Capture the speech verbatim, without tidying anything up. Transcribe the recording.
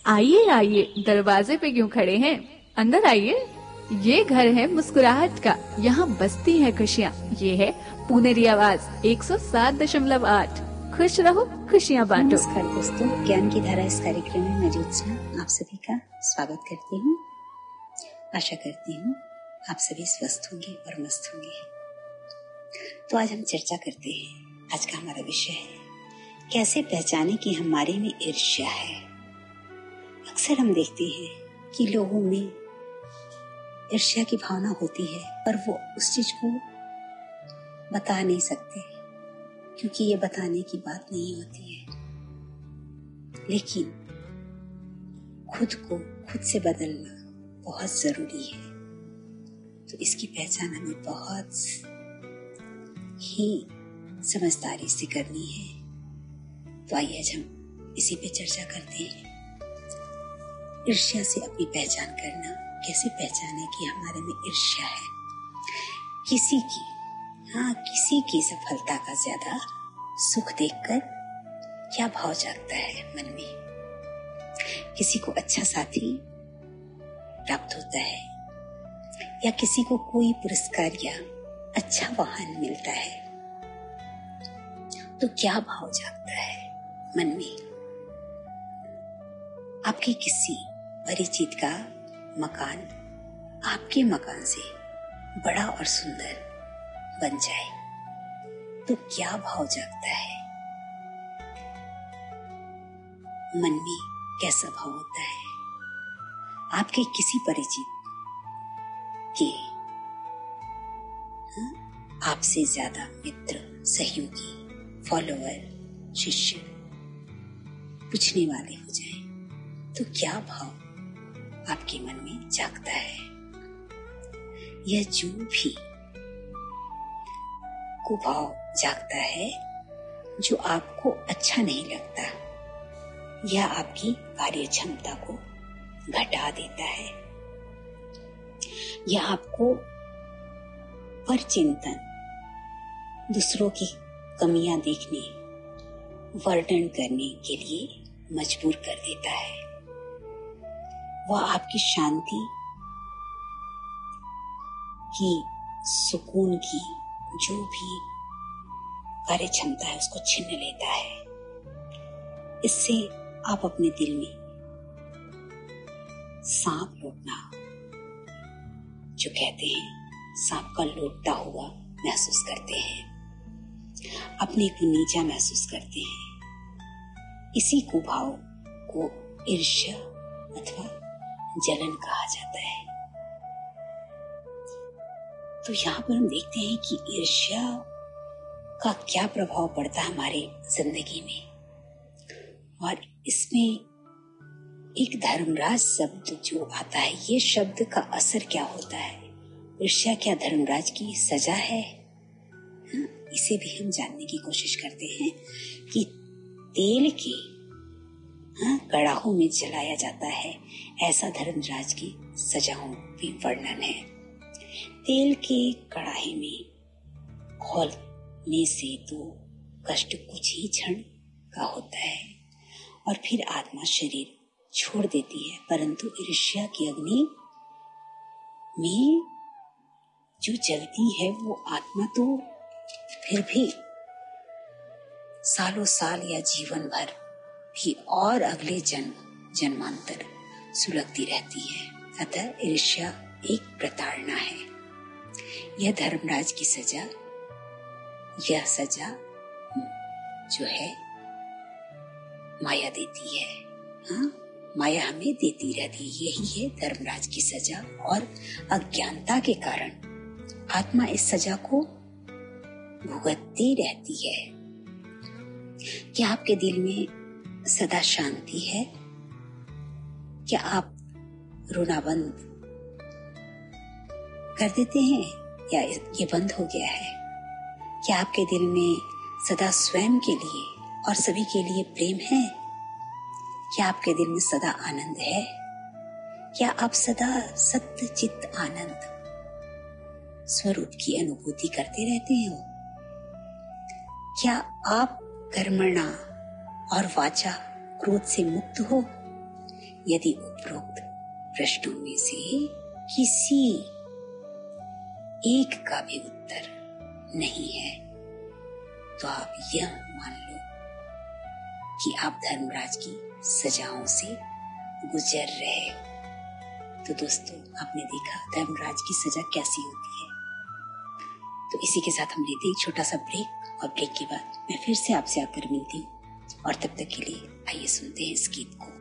आइए आइए, दरवाजे पे क्यों खड़े हैं, अंदर आइए। ये घर है मुस्कुराहट का, यहाँ बसती है खुशियाँ। ये है पुनेरी आवाज एक सौ सात दशमलव आठ। खुश रहो, खुशियाँ बांटो। नमस्कार दोस्तों, ज्ञान की धारा इस कार्यक्रम में मैं ज्योत्सना आप सभी का स्वागत करती हूँ। आशा करती हूँ आप सभी स्वस्थ होंगे और मस्त होंगे। तो आज हम चर्चा करते हैं। आज का हमारा विषय है कैसे पहचाने कि हमारे में ईर्ष्या है। अक्सर हम देखते हैं कि लोगों में ईर्ष्या की भावना होती है, पर वो उस चीज को बता नहीं सकते क्योंकि ये बताने की बात नहीं होती है। लेकिन खुद को खुद से बदलना बहुत जरूरी है। तो इसकी पहचान हमें बहुत ही समझदारी से करनी है। तो आइए आज हम इसी पे चर्चा करते हैं। ईर्ष्या से अपनी पहचान करना, कैसे पहचाने कि हमारे में ईर्ष्या है। किसी की हाँ किसी की सफलता का ज्यादा सुख देखकर क्या भाव जागता है मन में। किसी को अच्छा साथी प्राप्त होता है या किसी को कोई पुरस्कार या अच्छा वाहन मिलता है तो क्या भाव जागता है मन में। आपके किसी परिचित का मकान आपके मकान से बड़ा और सुंदर बन जाए तो क्या भाव जागता है मन में, कैसा भाव होता है। आपके किसी परिचित के आपसे ज्यादा मित्र, सहयोगी, फॉलोअर, शिष्य पूछने वाले हो जाए तो क्या भाव आपके मन में जागता है। यह जो भी कुभाव जागता है, जो आपको अच्छा नहीं लगता, यह आपकी कार्य क्षमता को घटा देता है। यह आपको पर चिंतन, दूसरों की कमियां देखने, वर्णन करने के लिए मजबूर कर देता है। वह आपकी शांति की, सुकून की जो भी कार्य क्षमता है उसको छीन लेता है। इससे आप अपने दिल में सांप लौटना, जो कहते हैं सांप का लौटता हुआ महसूस करते हैं, अपने को नीचा महसूस करते हैं। इसी कुभाव को ईर्ष्या अथवा जलन कहा जाता है। तो यहाँ पर हम देखते हैं कि ईर्ष्या का क्या प्रभाव पड़ता है हमारे जिंदगी में। और इसमें एक धर्मराज शब्द जो आता है, ये शब्द का असर क्या होता है। ईर्ष्या क्या धर्मराज की सजा है? हाँ, इसे भी हम जानने की कोशिश करते हैं कि तेल के हाँ, कड़ाहों में जलाया जाता है, ऐसा धर्मराज की सजाओं भी वर्णन है। तेल के कड़ाहे में खोलने से तो कष्ट कुछ ही क्षण का होता है और फिर आत्मा शरीर छोड़ देती है, परंतु ईर्ष्या की अग्नि में जो जलती है वो आत्मा तो फिर भी सालों साल या जीवन भर भी और अगले जन्म जन्मांतर सुलगती रहती है। अतः ईर्ष्या एक प्रताड़ना है। यह धर्मराज की सजा, यह सजा जो है माया देती है। हाँ, माया हमें देती रहती है। यही है धर्मराज की सजा। और अज्ञानता के कारण आत्मा इस सजा को भुगतती रहती है। क्या आपके दिल में सदा शांति है? क्या आप रोना बंद कर देते हैं या ये बंद हो गया है? क्या आपके दिल में सदा स्वयं के लिए और सभी के लिए प्रेम है? क्या आपके दिल में सदा आनंद है? क्या आप सदा सत्य चित्त आनंद स्वरूप की अनुभूति करते रहते हो? क्या आप कर्मणा और वाचा क्रोध से मुक्त हो यदि उपरोक्त प्रश्नों में से किसी एक का भी उत्तर नहीं है तो आप यह मान लो कि आप धर्मराज की सजाओं से गुजर रहे हो। तो दोस्तों, आपने देखा धर्मराज की सजा कैसी होती है। तो इसी के साथ हम लेते हैं एक छोटा सा ब्रेक और ब्रेक के बाद मैं फिर से आपसे आकर मिलती हूँ और तब तक के लिए आइए सुनते हैं इस गीत को।